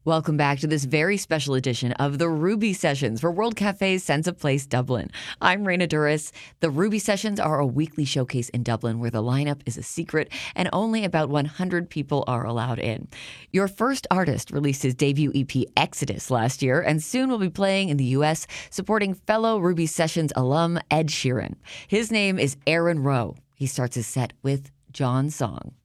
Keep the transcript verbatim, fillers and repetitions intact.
Welcome back to this very special edition of the Ruby Sessions for World Cafe's Sense of Place Dublin. I'm Raina Douris. The Ruby Sessions are a weekly showcase in Dublin where the lineup is a secret and only about one hundred people are allowed in. Your first artist released his debut E P Exodus last year and soon will be playing in the U S supporting fellow Ruby Sessions alum Ed Sheeran. His name is Aaron Rowe. He starts his set with John's Song.